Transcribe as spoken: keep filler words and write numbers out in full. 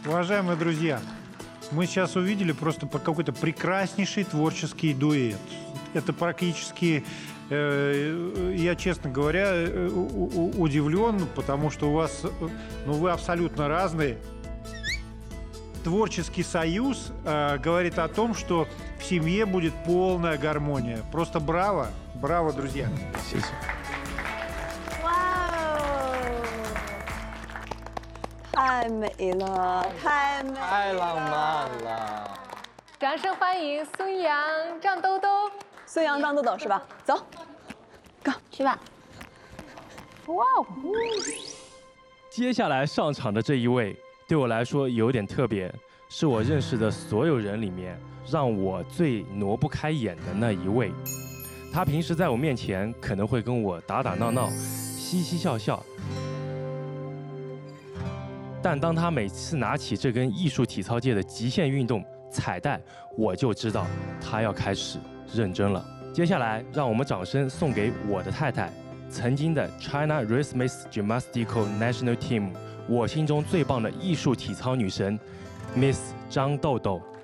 Уважаемые друзья, мы сейчас увидели просто какой-то прекраснейший творческий дуэт. Это практически, э, я, честно говоря, э, удивлен, потому что у вас, ну, вы абсолютно разные. Творческий союз э, говорит о том, что в семье будет полная гармония. Просто браво, браво, друзья. 谢谢。 太美了，太美了， 太浪漫了！ 掌声欢迎孙杨、张兜兜。 孙杨、张豆豆是吧？走，go 去吧。哇哦！ 接下来上场的这一位，对我来说有点特别，是我认识的所有人里面让我最挪不开眼的那一位。他平时在我面前可能会跟我打打闹闹，嘻嘻笑笑。 但当他每次拿起这根艺术体操界的极限运动彩带，我就知道他要开始认真了。接下来，让我们掌声送给我的太太，曾经的 China Rhythmic Gymnastical National Team， 我心中最棒的艺术体操女神 ，Miss 张豆豆。